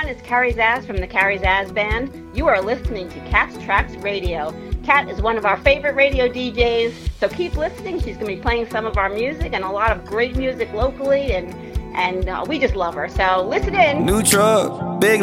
everyone. It's Carrie Zaz from the Carrie Zaz Band. You are listening to Kat's Tracks Radio. Kat is one of our favorite radio DJs, so keep listening. She's going to be playing some of our music and a lot of great music locally, and we just love her. So listen in. New truck, big